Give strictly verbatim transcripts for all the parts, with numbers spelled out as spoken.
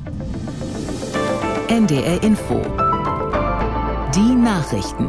N D R Info. Die Nachrichten.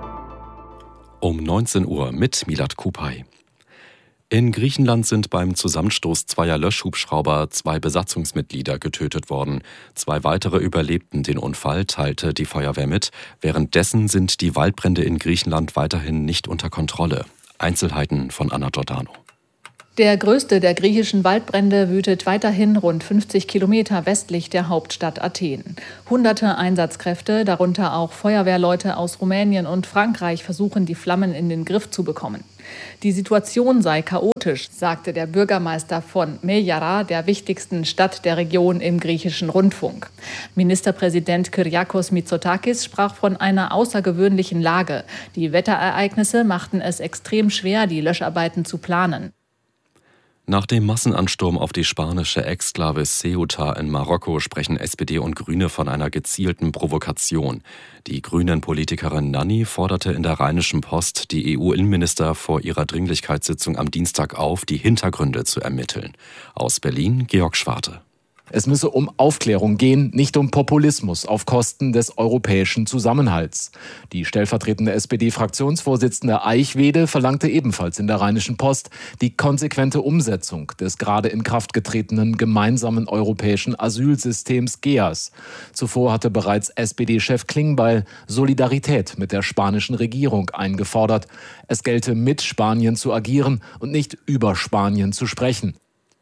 Um neunzehn Uhr mit Milad Kupay. In Griechenland sind beim Zusammenstoß zweier Löschhubschrauber zwei Besatzungsmitglieder getötet worden. Zwei weitere überlebten den Unfall, teilte die Feuerwehr mit. Währenddessen sind die Waldbrände in Griechenland weiterhin nicht unter Kontrolle. Einzelheiten von Anna Giordano. Der größte der griechischen Waldbrände wütet weiterhin rund fünfzig Kilometer westlich der Hauptstadt Athen. Hunderte Einsatzkräfte, darunter auch Feuerwehrleute aus Rumänien und Frankreich, versuchen, die Flammen in den Griff zu bekommen. Die Situation sei chaotisch, sagte der Bürgermeister von Meyara, der wichtigsten Stadt der Region, im griechischen Rundfunk. Ministerpräsident Kyriakos Mitsotakis sprach von einer außergewöhnlichen Lage. Die Wetterereignisse machten es extrem schwer, die Löscharbeiten zu planen. Nach dem Massenansturm auf die spanische Exklave Ceuta in Marokko sprechen S P D und Grüne von einer gezielten Provokation. Die Grünen-Politikerin Nanni forderte in der Rheinischen Post die E U-Innenminister vor ihrer Dringlichkeitssitzung am Dienstag auf, die Hintergründe zu ermitteln. Aus Berlin Georg Schwarte. Es müsse um Aufklärung gehen, nicht um Populismus auf Kosten des europäischen Zusammenhalts. Die stellvertretende S P D-Fraktionsvorsitzende Eichwede verlangte ebenfalls in der Rheinischen Post die konsequente Umsetzung des gerade in Kraft getretenen gemeinsamen europäischen Asylsystems G E A S. Zuvor hatte bereits S P D-Chef Klingbeil Solidarität mit der spanischen Regierung eingefordert. Es gelte mit Spanien zu agieren und nicht über Spanien zu sprechen.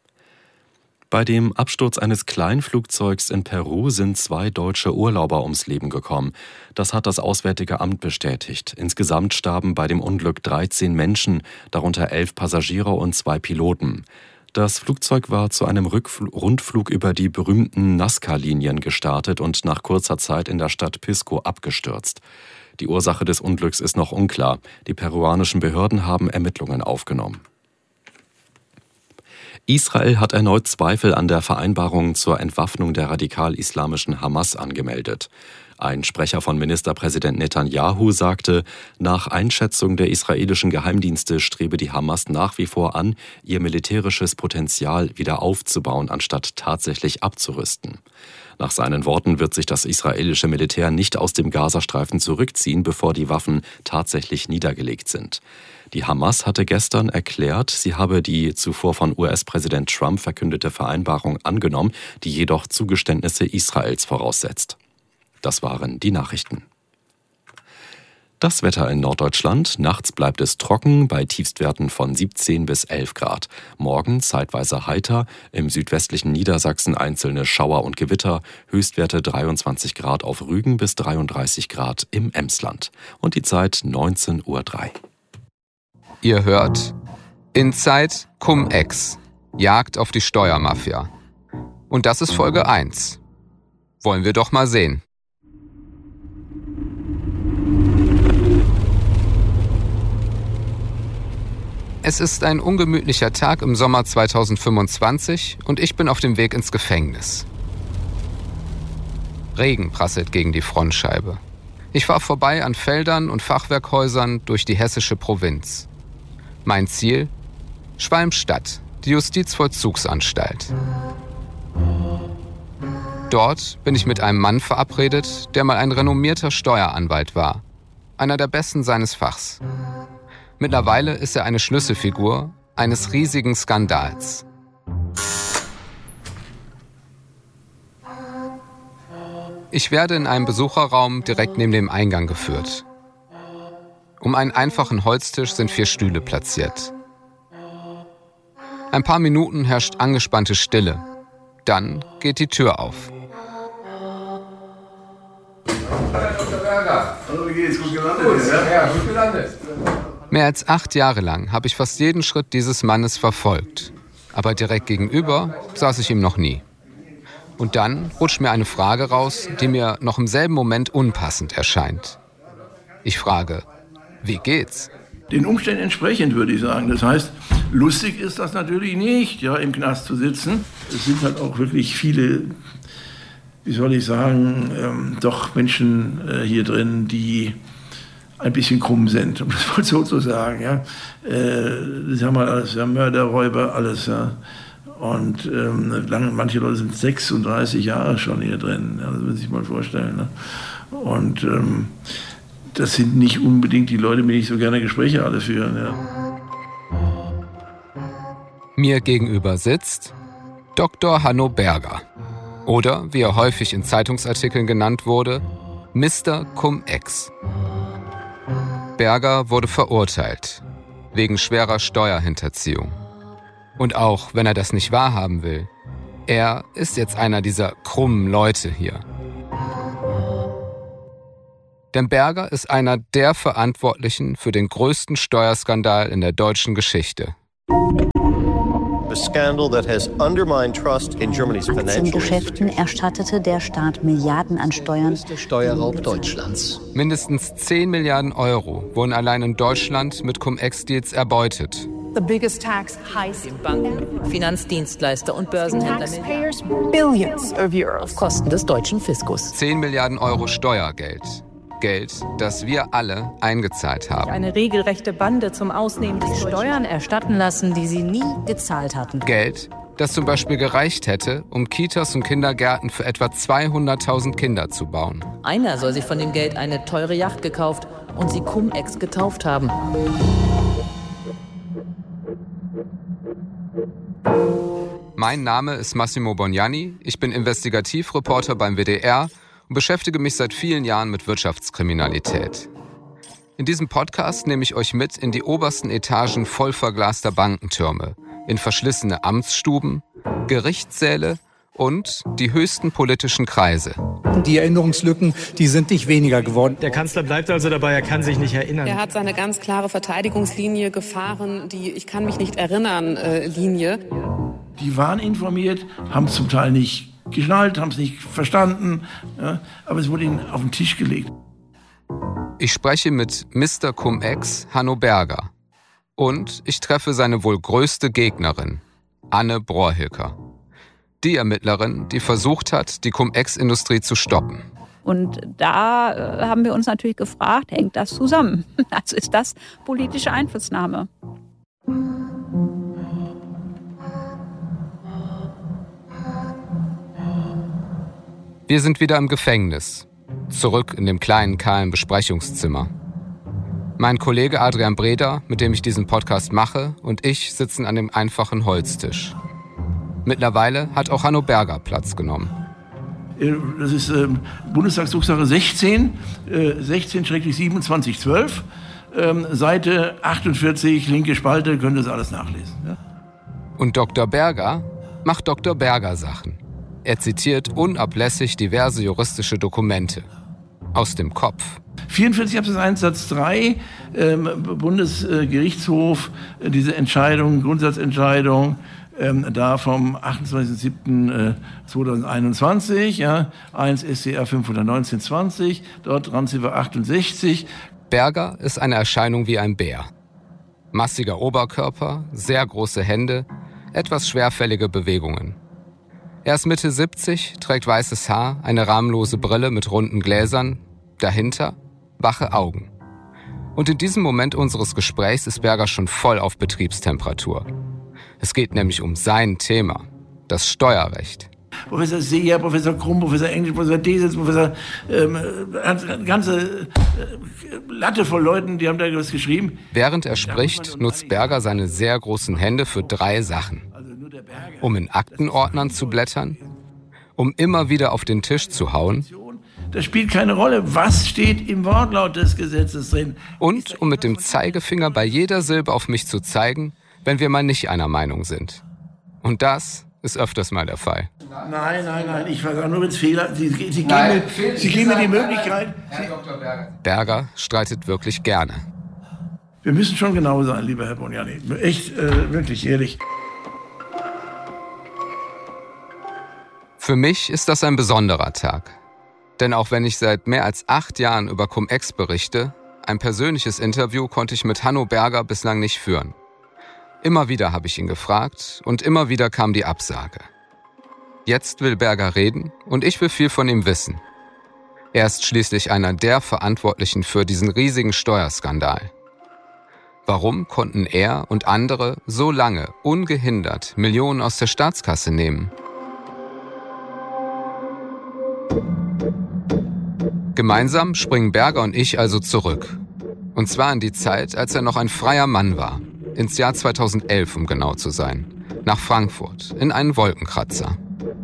Bei dem Absturz eines Kleinflugzeugs in Peru sind zwei deutsche Urlauber ums Leben gekommen. Das hat das Auswärtige Amt bestätigt. Insgesamt starben bei dem Unglück dreizehn Menschen, darunter elf Passagiere und zwei Piloten. Das Flugzeug war zu einem Rückfl- Rundflug über die berühmten Nazca-Linien gestartet und nach kurzer Zeit in der Stadt Pisco abgestürzt. Die Ursache des Unglücks ist noch unklar. Die peruanischen Behörden haben Ermittlungen aufgenommen. Israel hat erneut Zweifel an der Vereinbarung zur Entwaffnung der radikal-islamischen Hamas angemeldet. Ein Sprecher von Ministerpräsident Netanyahu sagte, nach Einschätzung der israelischen Geheimdienste strebe die Hamas nach wie vor an, ihr militärisches Potenzial wieder aufzubauen, anstatt tatsächlich abzurüsten. Nach seinen Worten wird sich das israelische Militär nicht aus dem Gazastreifen zurückziehen, bevor die Waffen tatsächlich niedergelegt sind. Die Hamas hatte gestern erklärt, sie habe die zuvor von U S-Präsident Trump verkündete Vereinbarung angenommen, die jedoch Zugeständnisse Israels voraussetzt. Das waren die Nachrichten. Das Wetter in Norddeutschland. Nachts bleibt es trocken bei Tiefstwerten von siebzehn bis elf Grad. Morgen zeitweise heiter, im südwestlichen Niedersachsen einzelne Schauer und Gewitter. Höchstwerte dreiundzwanzig Grad auf Rügen bis dreiunddreißig Grad im Emsland. Und die Zeit neunzehn Uhr drei. Ihr hört Inside Cum-Ex. Jagd auf die Steuermafia. Und das ist Folge eins. Wollen wir doch mal sehen. Es ist ein ungemütlicher Tag im Sommer zweitausendfünfundzwanzig und ich bin auf dem Weg ins Gefängnis. Regen prasselt gegen die Frontscheibe. Ich fahre vorbei an Feldern und Fachwerkhäusern durch die hessische Provinz. Mein Ziel? Schwalmstadt, die Justizvollzugsanstalt. Dort bin ich mit einem Mann verabredet, der mal ein renommierter Steueranwalt war. Einer der besten seines Fachs. Mittlerweile ist er eine Schlüsselfigur eines riesigen Skandals. Ich werde in einem Besucherraum direkt neben dem Eingang geführt. Um einen einfachen Holztisch sind vier Stühle platziert. Ein paar Minuten herrscht angespannte Stille. Dann geht die Tür auf. Hallo, wie geht's? Gut gelandet? Gut, ja, gut gelandet. Mehr als acht Jahre lang habe ich fast jeden Schritt dieses Mannes verfolgt. Aber direkt gegenüber saß ich ihm noch nie. Und dann rutscht mir eine Frage raus, die mir noch im selben Moment unpassend erscheint. Ich frage, wie geht's? Den Umständen entsprechend, würde ich sagen. Das heißt, lustig ist das natürlich nicht, ja, im Knast zu sitzen. Es sind halt auch wirklich viele, wie soll ich sagen, ähm, doch Menschen äh, hier drin, die ein bisschen krumm sind, um das mal so zu sagen. Ja. Äh, das haben wir alles, ja, Mörder, Räuber, alles. Ja. Und ähm, lange, manche Leute sind sechsunddreißig Jahre schon hier drin, ja, das muss man sich mal vorstellen. Ne? Und ähm, das sind nicht unbedingt die Leute, mit denen ich so gerne Gespräche alle führen. Ja. Mir gegenüber sitzt Doktor Hanno Berger. Oder, wie er häufig in Zeitungsartikeln genannt wurde, Mister Cum-Ex. Berger wurde verurteilt, wegen schwerer Steuerhinterziehung. Und auch wenn er das nicht wahrhaben will, er ist jetzt einer dieser krummen Leute hier. Denn Berger ist einer der Verantwortlichen für den größten Steuerskandal in der deutschen Geschichte. Aktiengeschäften erstattete der Staat Milliarden an Steuern. Der Steuerraub Deutschlands. Mindestens zehn Milliarden Euro wurden allein in Deutschland mit Cum-Ex-Deals erbeutet. The biggest tax heist in Banken, Finanzdienstleister und Börsenhändler. Taxpayers billions of euros auf Kosten des deutschen Fiskus. zehn Milliarden Euro Steuergeld. Geld, das wir alle eingezahlt haben. Eine regelrechte Bande zum Ausnehmen des Steuern erstatten lassen, die sie nie gezahlt hatten. Geld, das zum Beispiel gereicht hätte, um Kitas und Kindergärten für etwa zweihunderttausend Kinder zu bauen. Einer soll sich von dem Geld eine teure Yacht gekauft und sie Cum-Ex getauft haben. Mein Name ist Massimo Bognani, ich bin Investigativreporter beim W D R und beschäftige mich seit vielen Jahren mit Wirtschaftskriminalität. In diesem Podcast nehme ich euch mit in die obersten Etagen voll verglaster Bankentürme, in verschlissene Amtsstuben, Gerichtssäle und die höchsten politischen Kreise. Die Erinnerungslücken, die sind nicht weniger geworden. Der Kanzler bleibt also dabei, er kann sich nicht erinnern. Er hat seine ganz klare Verteidigungslinie gefahren, die Ich kann mich nicht erinnern äh, Linie. Die waren informiert, haben es zum Teil nicht geschnallt, haben es nicht verstanden, ja, aber es wurde ihnen auf den Tisch gelegt. Ich spreche mit Mister Cum-Ex, Hanno Berger. Und ich treffe seine wohl größte Gegnerin, Anne Brohrhilker. Die Ermittlerin, die versucht hat, die Cum-Ex-Industrie zu stoppen. Und da äh, haben wir uns natürlich gefragt, hängt das zusammen? Also ist das politische Einflussnahme? Wir sind wieder im Gefängnis, zurück in dem kleinen, kahlen Besprechungszimmer. Mein Kollege Adrian Breder, mit dem ich diesen Podcast mache, und ich sitzen an dem einfachen Holztisch. Mittlerweile hat auch Hanno Berger Platz genommen. Das ist äh, Bundestagsdrucksache sechzehn, äh, sechzehn siebenundzwanzig zwölf, ähm, Seite achtundvierzig, linke Spalte, könnt ihr das alles nachlesen. Ja? Und Doktor Berger macht Doktor Berger Sachen. Er zitiert unablässig diverse juristische Dokumente. Aus dem Kopf. vierundvierzig Absatz eins Satz drei, ähm, Bundesgerichtshof, äh, diese Entscheidung, Grundsatzentscheidung, ähm, da vom achtundzwanzigsten siebten zweitausendeinundzwanzig, ja, eins S C R fünfhundertneunzehn zwanzig, dort dran sind wir achtundsechzig. Berger ist eine Erscheinung wie ein Bär. Massiger Oberkörper, sehr große Hände, etwas schwerfällige Bewegungen. Er ist Mitte siebzig, trägt weißes Haar, eine rahmenlose Brille mit runden Gläsern, dahinter wache Augen. Und in diesem Moment unseres Gesprächs ist Berger schon voll auf Betriebstemperatur. Es geht nämlich um sein Thema, das Steuerrecht. Professor Seeger, Professor Krumm, Professor Englisch, Professor Desitz, Professor, ähm, eine ganze äh, Latte voll Leuten, die haben da was geschrieben. Während er spricht, nutzt Berger seine sehr großen Hände für drei Sachen. Um in Aktenordnern zu blättern, um immer wieder auf den Tisch zu hauen. Das spielt keine Rolle. Was steht im Wortlaut des Gesetzes drin? Und um mit dem Zeigefinger bei jeder Silbe auf mich zu zeigen, wenn wir mal nicht einer Meinung sind. Und das ist öfters mal der Fall. Nein, nein, nein, ich sage nur, wenn es Fehler... Sie, Sie, Sie nein, geben, mir, Sie geben mir die Möglichkeit... Herr Doktor Berger. Berger streitet wirklich gerne. Wir müssen schon genau sein, lieber Herr Bognani. Echt, äh, wirklich, ehrlich. Für mich ist das ein besonderer Tag. Denn auch wenn ich seit mehr als acht Jahren über Cum-Ex berichte, ein persönliches Interview konnte ich mit Hanno Berger bislang nicht führen. Immer wieder habe ich ihn gefragt und immer wieder kam die Absage. Jetzt will Berger reden und ich will viel von ihm wissen. Er ist schließlich einer der Verantwortlichen für diesen riesigen Steuerskandal. Warum konnten er und andere so lange ungehindert Millionen aus der Staatskasse nehmen? Gemeinsam springen Berger und ich also zurück. Und zwar in die Zeit, als er noch ein freier Mann war. Ins Jahr zweitausendelf, um genau zu sein. Nach Frankfurt, in einen Wolkenkratzer.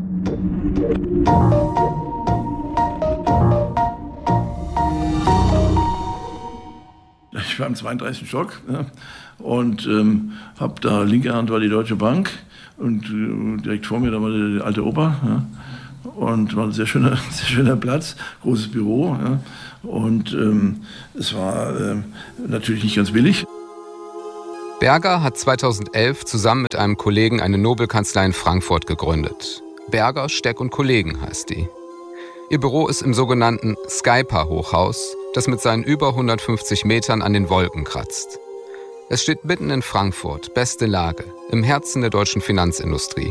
Ich war im zweiunddreißigsten Stock, ja, und ähm, habe da, linke Hand war die Deutsche Bank und äh, direkt vor mir da war die, die alte Oper. Ja, und war ein sehr schöner, sehr schöner Platz, großes Büro. Ja, und ähm, es war äh, natürlich nicht ganz billig. Berger hat zweitausendelf zusammen mit einem Kollegen eine Nobelkanzlei in Frankfurt gegründet. Berger, Steck und Kollegen heißt die. Ihr Büro ist im sogenannten Skypa-Hochhaus, das mit seinen über hundertfünfzig Metern an den Wolken kratzt. Es steht mitten in Frankfurt, beste Lage, im Herzen der deutschen Finanzindustrie.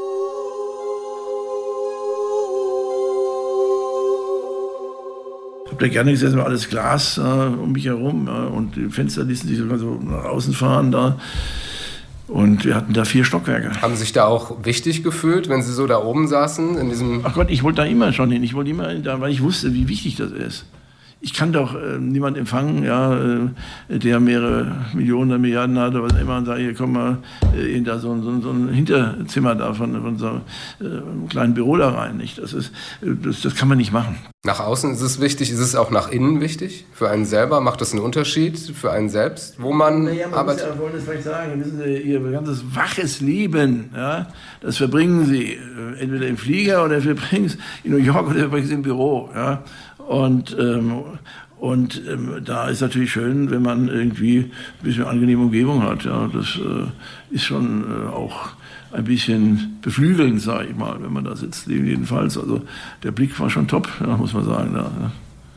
Ich habe da gerne gesessen, war alles Glas äh, um mich herum, äh, und die Fenster ließen sich sogar so nach außen fahren da. Und wir hatten da vier Stockwerke. Haben Sie sich da auch wichtig gefühlt, wenn Sie so da oben saßen? In diesem Ach Gott, ich wollte da immer schon hin. Ich wollte immer da, weil ich wusste, wie wichtig das ist. Ich kann doch äh, niemanden empfangen, ja, äh, der mehrere Millionen oder Milliarden hat oder was immer, und sage, hier komm mal äh, in da so, so, so ein Hinterzimmer da von, von so äh, einem kleinen Büro da rein. Nicht? Das, ist, das, das kann man nicht machen. Nach außen ist es wichtig, ist es auch nach innen wichtig? Für einen selber macht das einen Unterschied für einen selbst, wo man, naja, man arbeitet? Ja, wollen das vielleicht sagen, wissen Sie, Ihr ganzes waches Leben, ja, das verbringen Sie äh, entweder im Flieger oder verbringen es in New York oder verbringen Sie im Büro. Ja. Und, ähm, und ähm, da ist natürlich schön, wenn man irgendwie ein bisschen angenehme Umgebung hat. Ja. Das äh, ist schon äh, auch ein bisschen beflügelnd, sage ich mal, wenn man da sitzt, jedenfalls. Also der Blick war schon top, ja, muss man sagen. Da, ja.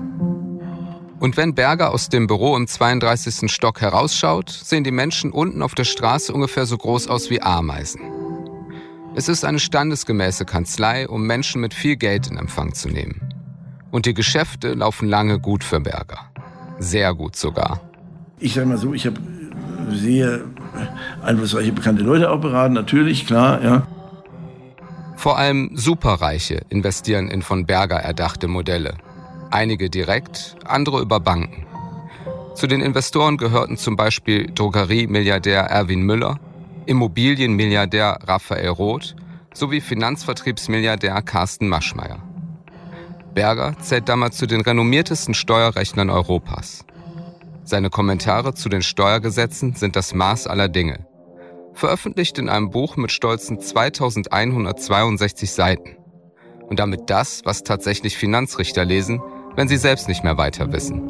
Und wenn Berger aus dem Büro im zweiunddreißigsten Stock herausschaut, sehen die Menschen unten auf der Straße ungefähr so groß aus wie Ameisen. Es ist eine standesgemäße Kanzlei, um Menschen mit viel Geld in Empfang zu nehmen. Und die Geschäfte laufen lange gut für Berger. Sehr gut sogar. Ich sage mal so, ich habe sehr einflussreiche, bekannte Leute auch beraten, natürlich, klar, ja. Vor allem Superreiche investieren in von Berger erdachte Modelle. Einige direkt, andere über Banken. Zu den Investoren gehörten zum Beispiel Drogeriemilliardär Erwin Müller, Immobilienmilliardär Raphael Roth sowie Finanzvertriebsmilliardär Carsten Maschmeyer. Berger zählt damals zu den renommiertesten Steuerrechnern Europas. Seine Kommentare zu den Steuergesetzen sind das Maß aller Dinge. Veröffentlicht in einem Buch mit stolzen zweitausendeinhundertzweiundsechzig Seiten. Und damit das, was tatsächlich Finanzrichter lesen, wenn sie selbst nicht mehr weiter wissen.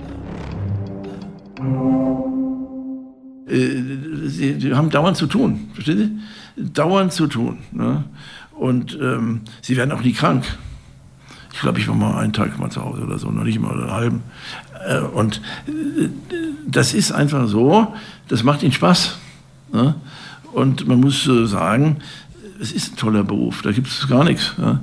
Sie, sie haben dauernd zu tun, verstehen Sie? Dauernd zu tun. Ne? Und ähm, sie werden auch nie krank. Ich glaube, ich war mal einen Tag mal zu Hause oder so, noch nicht mal oder einen halben. Äh, und äh, das ist einfach so, das macht ihnen Spaß. Ne? Und man muss äh, sagen, es ist ein toller Beruf, da gibt es gar nichts. Ne?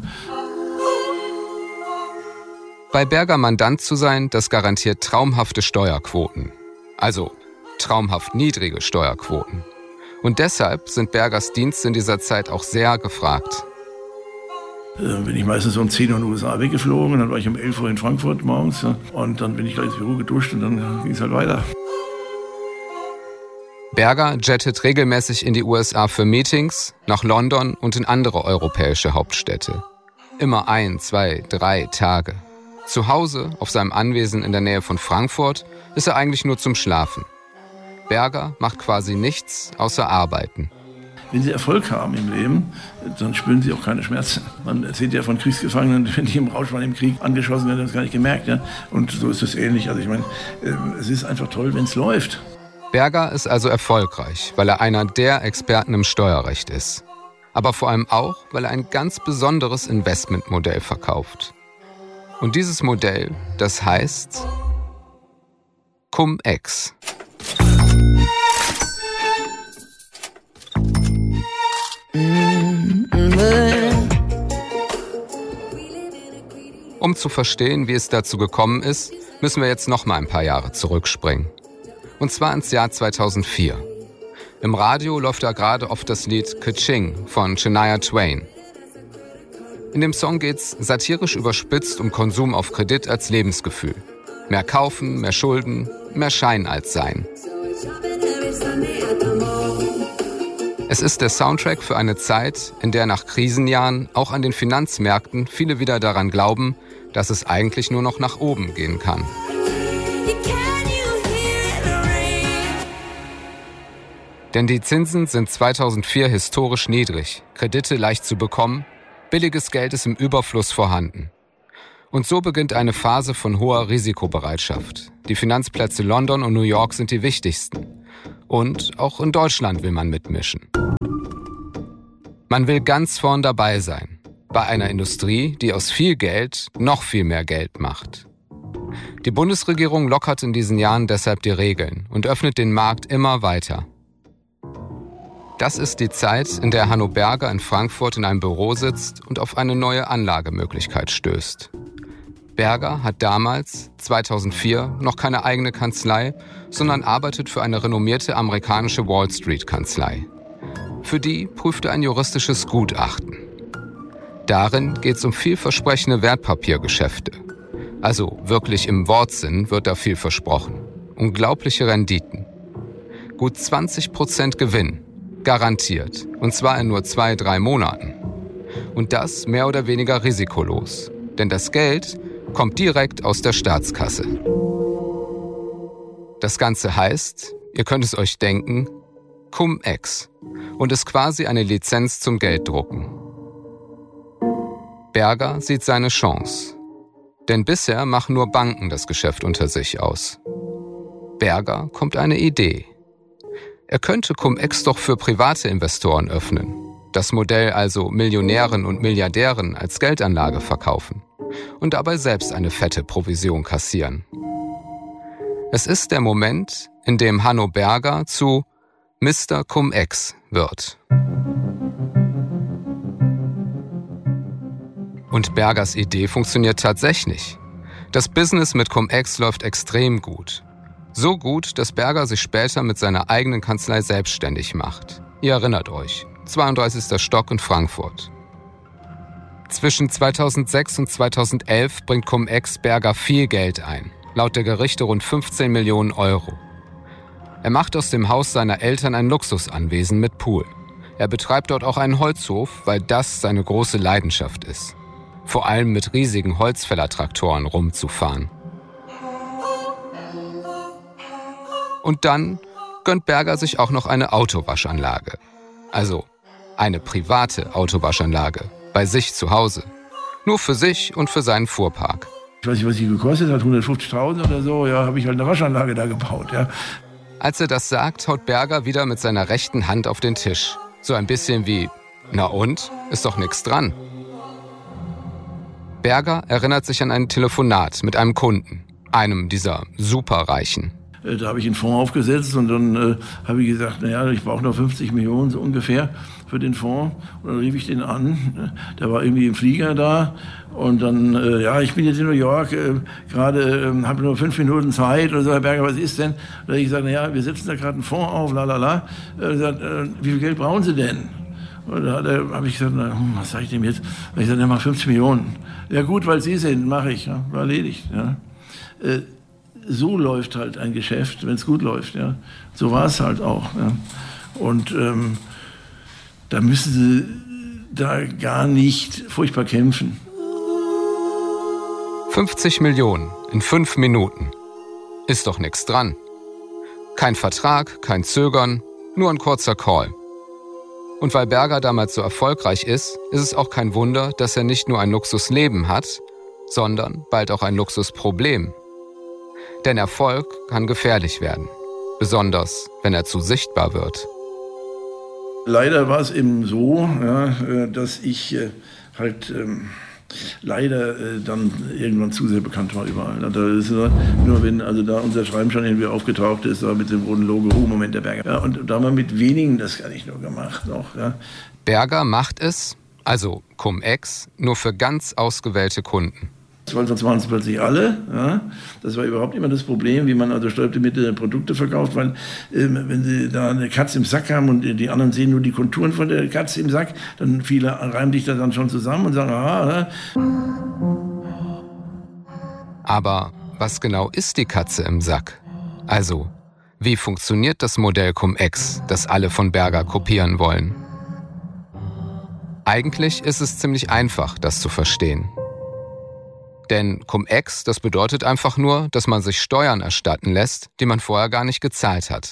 Bei Berger Mandant zu sein, das garantiert traumhafte Steuerquoten. Also traumhaft niedrige Steuerquoten. Und deshalb sind Bergers Dienste in dieser Zeit auch sehr gefragt. Äh, bin ich meistens um zehn Uhr in den U S A weggeflogen, dann war ich um elf Uhr in Frankfurt morgens, ja, und dann bin ich gleich ins Büro geduscht und dann ging es halt weiter. Berger jettet regelmäßig in die U S A für Meetings, nach London und in andere europäische Hauptstädte. Immer ein, zwei, drei Tage. Zu Hause, auf seinem Anwesen in der Nähe von Frankfurt, ist er eigentlich nur zum Schlafen. Berger macht quasi nichts außer arbeiten. Wenn Sie Erfolg haben im Leben, dann spüren Sie auch keine Schmerzen. Man erzählt ja von Kriegsgefangenen, wenn die im Rausch waren, im Krieg angeschossen werden, haben das gar nicht gemerkt. Ja? Und so ist es ähnlich. Also ich meine, es ist einfach toll, wenn es läuft. Berger ist also erfolgreich, weil er einer der Experten im Steuerrecht ist. Aber vor allem auch, weil er ein ganz besonderes Investmentmodell verkauft. Und dieses Modell, das heißt Cum-Ex. Um zu verstehen, wie es dazu gekommen ist, müssen wir jetzt noch mal ein paar Jahre zurückspringen. Und zwar ins Jahr zweitausendvier. Im Radio läuft da gerade oft das Lied Ka-Ching von Shania Twain. In dem Song geht's satirisch überspitzt um Konsum auf Kredit als Lebensgefühl. Mehr kaufen, mehr Schulden, mehr Schein als Sein. Es ist der Soundtrack für eine Zeit, in der nach Krisenjahren auch an den Finanzmärkten viele wieder daran glauben, dass es eigentlich nur noch nach oben gehen kann. Denn die Zinsen sind zweitausendvier historisch niedrig, Kredite leicht zu bekommen, billiges Geld ist im Überfluss vorhanden. Und so beginnt eine Phase von hoher Risikobereitschaft. Die Finanzplätze London und New York sind die wichtigsten. Und auch in Deutschland will man mitmischen. Man will ganz vorn dabei sein. Bei einer Industrie, die aus viel Geld noch viel mehr Geld macht. Die Bundesregierung lockert in diesen Jahren deshalb die Regeln und öffnet den Markt immer weiter. Das ist die Zeit, in der Hanno Berger in Frankfurt in einem Büro sitzt und auf eine neue Anlagemöglichkeit stößt. Berger hat damals, zweitausendvier, noch keine eigene Kanzlei, sondern arbeitet für eine renommierte amerikanische Wall-Street-Kanzlei. Für die prüft er ein juristisches Gutachten. Darin geht es um vielversprechende Wertpapiergeschäfte. Also wirklich im Wortsinn wird da viel versprochen. Unglaubliche Renditen. Gut zwanzig Prozent Gewinn. Garantiert. Und zwar in nur zwei, drei Monaten. Und das mehr oder weniger risikolos. Denn das Geld kommt direkt aus der Staatskasse. Das Ganze heißt, ihr könnt es euch denken, Cum-Ex und ist quasi eine Lizenz zum Gelddrucken. Berger sieht seine Chance. Denn bisher machen nur Banken das Geschäft unter sich aus. Berger kommt eine Idee. Er könnte Cum-Ex doch für private Investoren öffnen. Das Modell also Millionären und Milliardären als Geldanlage verkaufen. Und dabei selbst eine fette Provision kassieren. Es ist der Moment, in dem Hanno Berger zu Mister Cum-Ex wird. Und Bergers Idee funktioniert tatsächlich. Das Business mit Cum-Ex läuft extrem gut. So gut, dass Berger sich später mit seiner eigenen Kanzlei selbstständig macht. Ihr erinnert euch, zweiunddreißigster Stock in Frankfurt. Zwischen zweitausendsechs und zweitausendelf bringt Cum-Ex Berger viel Geld ein, laut der Gerichte rund fünfzehn Millionen Euro. Er macht aus dem Haus seiner Eltern ein Luxusanwesen mit Pool. Er betreibt dort auch einen Holzhof, weil das seine große Leidenschaft ist. Vor allem mit riesigen Holzfällertraktoren rumzufahren. Und dann gönnt Berger sich auch noch eine Autowaschanlage. Also eine private Autowaschanlage. Bei sich zu Hause. Nur für sich und für seinen Fuhrpark. Ich weiß nicht, was die gekostet hat, hundertfünfzigtausend oder so. Ja, habe ich halt eine Waschanlage da gebaut. Ja. Als er das sagt, haut Berger wieder mit seiner rechten Hand auf den Tisch. So ein bisschen wie, na und? Ist doch nichts dran. Berger erinnert sich an ein Telefonat mit einem Kunden. Einem dieser Superreichen. Da habe ich einen Fonds aufgesetzt und dann äh, habe ich gesagt, naja, ich brauche noch fünfzig Millionen so ungefähr für den Fonds. Und dann rief ich den an, der war irgendwie im Flieger da und dann, äh, ja, ich bin jetzt in New York, äh, gerade äh, habe nur fünf Minuten Zeit oder so, Herr Berger, was ist denn? Und ich sage, naja, wir setzen da gerade einen Fonds auf, lalala. Er sagt, äh, wie viel Geld brauchen Sie denn? Und da habe ich gesagt, na, was sage ich dem jetzt? Und ich sage, ja, mach fünfzig Millionen. Ja gut, weil Sie sind, mache ich, ja, war erledigt. Ja. Äh, So läuft halt ein Geschäft, wenn es gut läuft. Ja. So war es halt auch. Ja. Und ähm, da müssen sie da gar nicht furchtbar kämpfen. fünfzig Millionen in fünf Minuten. Ist doch nichts dran. Kein Vertrag, kein Zögern, nur ein kurzer Call. Und weil Berger damals so erfolgreich ist, ist es auch kein Wunder, dass er nicht nur ein Luxusleben hat, sondern bald auch ein Luxusproblem. Denn Erfolg kann gefährlich werden, besonders wenn er zu sichtbar wird. Leider war es eben so, ja, dass ich halt ähm, leider äh, dann irgendwann zu sehr bekannt war überall. Da ist nur, nur wenn also da unser Schreiben schon irgendwie aufgetaucht ist, da mit dem roten Logo, oh, Moment, der Berger. Ja, und da haben wir mit wenigen das gar nicht nur gemacht. Noch, ja. Berger macht es, also Cum-Ex, nur für ganz ausgewählte Kunden. Weil sonst waren es plötzlich alle. Ja. Das war überhaupt immer das Problem, wie man also steuerbefreite Produkte verkauft, weil äh, wenn Sie da eine Katze im Sack haben und die anderen sehen nur die Konturen von der Katze im Sack, dann viele reimen sich das dann schon zusammen und sagen, aha. Ja. Aber was genau ist die Katze im Sack? Also, wie funktioniert das Modell Cum-Ex, das alle von Berger kopieren wollen? Eigentlich ist es ziemlich einfach, das zu verstehen. Denn Cum-Ex, das bedeutet einfach nur, dass man sich Steuern erstatten lässt, die man vorher gar nicht gezahlt hat.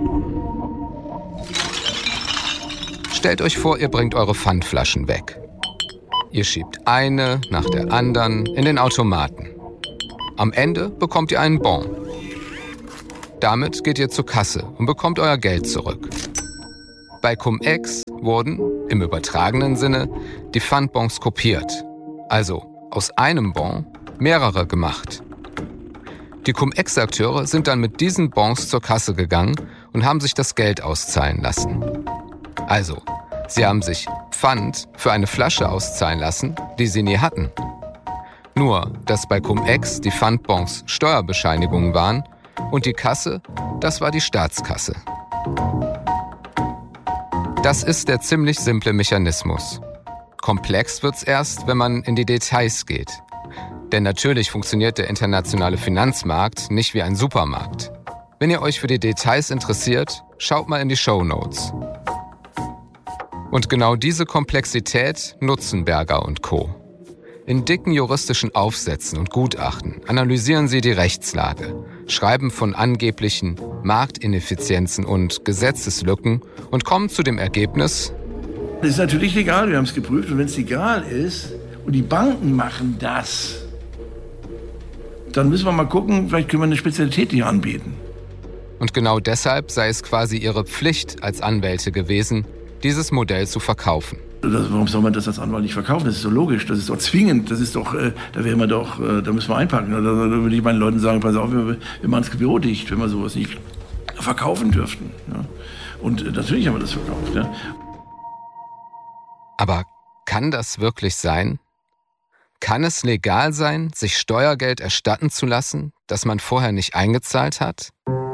Stellt euch vor, ihr bringt eure Pfandflaschen weg. Ihr schiebt eine nach der anderen in den Automaten. Am Ende bekommt ihr einen Bon. Damit geht ihr zur Kasse und bekommt euer Geld zurück. Bei Cum-Ex wurden, im übertragenen Sinne, die Pfandbons kopiert. Also aus einem Bon mehrere gemacht. Die Cum-Ex-Akteure sind dann mit diesen Bons zur Kasse gegangen und haben sich das Geld auszahlen lassen. Also, sie haben sich Pfand für eine Flasche auszahlen lassen, die sie nie hatten. Nur, dass bei Cum-Ex die Pfandbons Steuerbescheinigungen waren und die Kasse, das war die Staatskasse. Das ist der ziemlich simple Mechanismus. Komplex wird's erst, wenn man in die Details geht. Denn natürlich funktioniert der internationale Finanzmarkt nicht wie ein Supermarkt. Wenn ihr euch für die Details interessiert, schaut mal in die Shownotes. Und genau diese Komplexität nutzen Berger und Co. In dicken juristischen Aufsätzen und Gutachten analysieren sie die Rechtslage, schreiben von angeblichen Marktineffizienzen und Gesetzeslücken und kommen zu dem Ergebnis: Das ist natürlich legal, wir haben es geprüft. Und wenn es legal ist und die Banken machen das, dann müssen wir mal gucken, vielleicht können wir eine Spezialität hier anbieten. Und genau deshalb sei es quasi ihre Pflicht als Anwälte gewesen, dieses Modell zu verkaufen. Das, warum soll man das als Anwalt nicht verkaufen? Das ist doch logisch, das ist doch zwingend, das ist doch, äh, da wären wir doch, äh, da müssen wir einpacken. Da, da würde ich meinen Leuten sagen, pass auf, wir, wir machen das Büro dicht, wenn wir sowas nicht verkaufen dürften. Ja. Und äh, natürlich haben wir das verkauft. Ja. Aber kann das wirklich sein? Kann es legal sein, sich Steuergeld erstatten zu lassen, das man vorher nicht eingezahlt hat?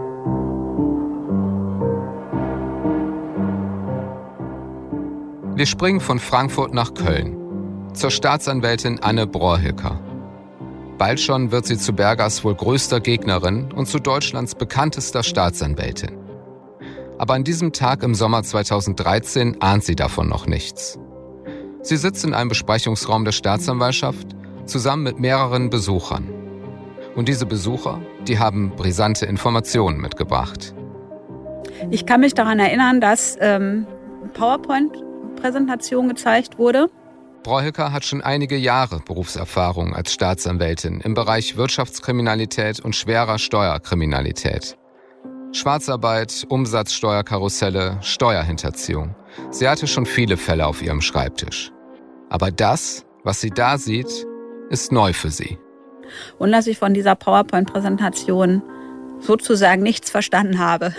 Wir springen von Frankfurt nach Köln, zur Staatsanwältin Anne Brohilker. Bald schon wird sie zu Bergers wohl größter Gegnerin und zu Deutschlands bekanntester Staatsanwältin. Aber an diesem Tag im Sommer zweitausenddreizehn ahnt sie davon noch nichts. Sie sitzt in einem Besprechungsraum der Staatsanwaltschaft zusammen mit mehreren Besuchern. Und diese Besucher, die haben brisante Informationen mitgebracht. Ich kann mich daran erinnern, dass ähm, PowerPoint-Präsentation gezeigt wurde. Brohilker hat schon einige Jahre Berufserfahrung als Staatsanwältin im Bereich Wirtschaftskriminalität und schwerer Steuerkriminalität. Schwarzarbeit, Umsatzsteuerkarusselle, Steuerhinterziehung. Sie hatte schon viele Fälle auf ihrem Schreibtisch. Aber das, was sie da sieht, ist neu für sie. Und dass ich von dieser PowerPoint-Präsentation sozusagen nichts verstanden habe.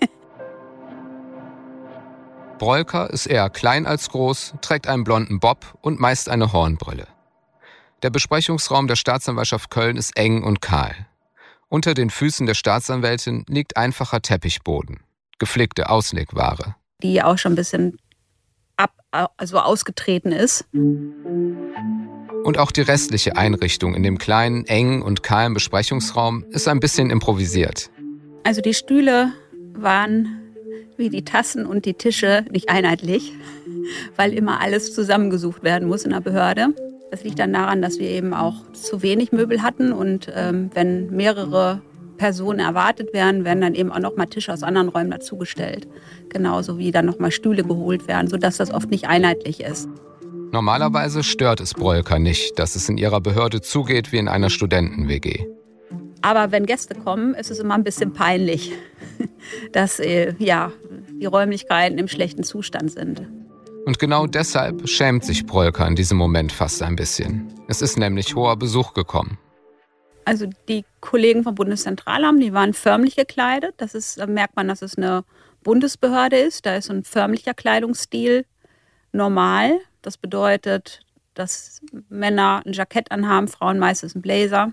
Brohilker ist eher klein als groß, trägt einen blonden Bob und meist eine Hornbrille. Der Besprechungsraum der Staatsanwaltschaft Köln ist eng und kahl. Unter den Füßen der Staatsanwältin liegt einfacher Teppichboden, geflickte Auslegware. Die auch schon ein bisschen ab, also ausgetreten ist. Und auch die restliche Einrichtung in dem kleinen, engen und kahlen Besprechungsraum ist ein bisschen improvisiert. Also die Stühle waren wie die Tassen und die Tische nicht einheitlich, weil immer alles zusammengesucht werden muss in der Behörde. Das liegt dann daran, dass wir eben auch zu wenig Möbel hatten und ähm, wenn mehrere Personen erwartet werden, werden dann eben auch noch mal Tische aus anderen Räumen dazugestellt. Genauso wie dann noch mal Stühle geholt werden, sodass das oft nicht einheitlich ist. Normalerweise stört es Brohilker nicht, dass es in ihrer Behörde zugeht wie in einer Studenten-W G. Aber wenn Gäste kommen, ist es immer ein bisschen peinlich, dass äh, ja, die Räumlichkeiten im schlechten Zustand sind. Und genau deshalb schämt sich Brohilker in diesem Moment fast ein bisschen. Es ist nämlich hoher Besuch gekommen. Also die Kollegen vom Bundeszentralamt, die waren förmlich gekleidet. Das ist, da merkt man, dass es eine Bundesbehörde ist. Da ist so ein förmlicher Kleidungsstil normal. Das bedeutet dass Männer ein Jackett anhaben, Frauen meistens ein Blazer.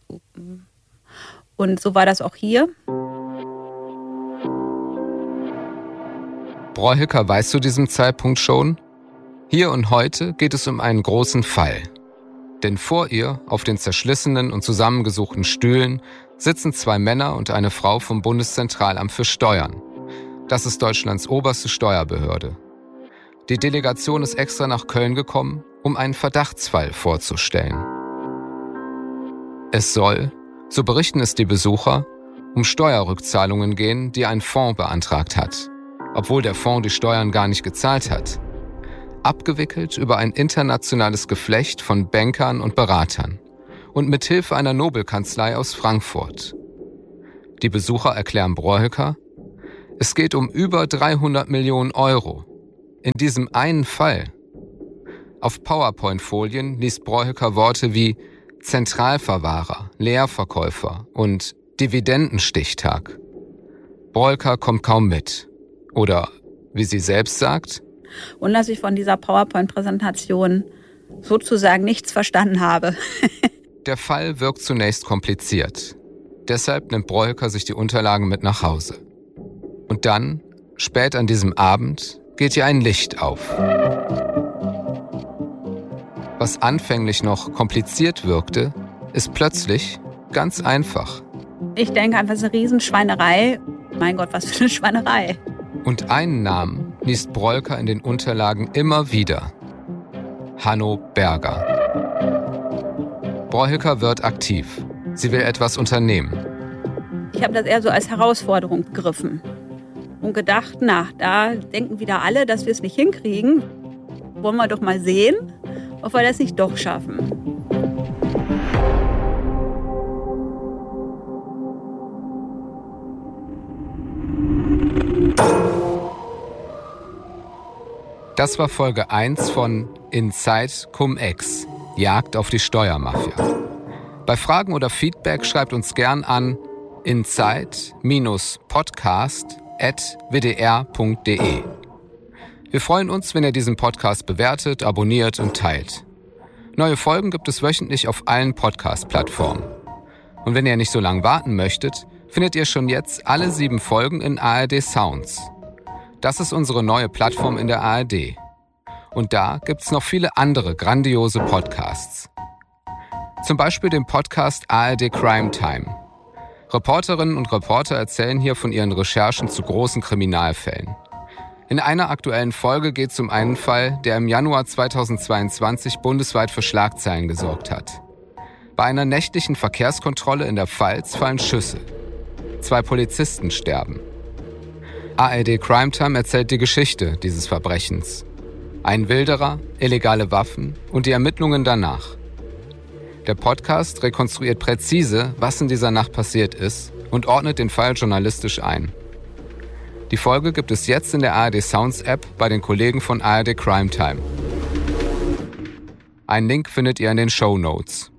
Und so war das auch hier. Bräuhiker weiß zu diesem Zeitpunkt schon, hier und heute geht es um einen großen Fall. Denn vor ihr, auf den zerschlissenen und zusammengesuchten Stühlen, sitzen zwei Männer und eine Frau vom Bundeszentralamt für Steuern. Das ist Deutschlands oberste Steuerbehörde. Die Delegation ist extra nach Köln gekommen, um einen Verdachtsfall vorzustellen. Es soll, so berichten es die Besucher, um Steuerrückzahlungen gehen, die ein Fonds beantragt hat, obwohl der Fonds die Steuern gar nicht gezahlt hat. Abgewickelt über ein internationales Geflecht von Bankern und Beratern und mit Hilfe einer Nobelkanzlei aus Frankfurt. Die Besucher erklären Bräuhiker, es geht um über dreihundert Millionen Euro. In diesem einen Fall. Auf PowerPoint-Folien liest Bräuhiker Worte wie Zentralverwahrer, Leerverkäufer und Dividendenstichtag. Bräuhiker kommt kaum mit. Oder, wie sie selbst sagt, und dass ich von dieser PowerPoint-Präsentation sozusagen nichts verstanden habe. Der Fall wirkt zunächst kompliziert. Deshalb nimmt Bräuhiker sich die Unterlagen mit nach Hause. Und dann, spät an diesem Abend, geht ihr ein Licht auf. Was anfänglich noch kompliziert wirkte, ist plötzlich ganz einfach. Ich denke einfach, es ist eine Riesenschweinerei. Mein Gott, was für eine Schweinerei. Und einen Namen liest Bräuhiker in den Unterlagen immer wieder. Hanno Berger. Bräuhiker wird aktiv. Sie will etwas unternehmen. Ich habe das eher so als Herausforderung begriffen und gedacht, na, da denken wieder alle, dass wir es nicht hinkriegen. Wollen wir doch mal sehen, ob wir das nicht doch schaffen. Das war Folge eins von Inside Cum-Ex, Jagd auf die Steuermafia. Bei Fragen oder Feedback schreibt uns gern an inside podcast at w d r punkt d e. Wir freuen uns, wenn ihr diesen Podcast bewertet, abonniert und teilt. Neue Folgen gibt es wöchentlich auf allen Podcast-Plattformen. Und wenn ihr nicht so lange warten möchtet, findet ihr schon jetzt alle sieben Folgen in A R D Sounds. Das ist unsere neue Plattform in der A R D. Und da gibt's noch viele andere grandiose Podcasts. Zum Beispiel den Podcast A R D Crime Time. Reporterinnen und Reporter erzählen hier von ihren Recherchen zu großen Kriminalfällen. In einer aktuellen Folge geht es um einen Fall, der im Januar zweitausendzweiundzwanzig bundesweit für Schlagzeilen gesorgt hat. Bei einer nächtlichen Verkehrskontrolle in der Pfalz fallen Schüsse. Zwei Polizisten sterben. A R D Crime Time erzählt die Geschichte dieses Verbrechens. Ein Wilderer, illegale Waffen und die Ermittlungen danach. Der Podcast rekonstruiert präzise, was in dieser Nacht passiert ist und ordnet den Fall journalistisch ein. Die Folge gibt es jetzt in der A R D Sounds App bei den Kollegen von A R D Crime Time. Einen Link findet ihr in den Shownotes.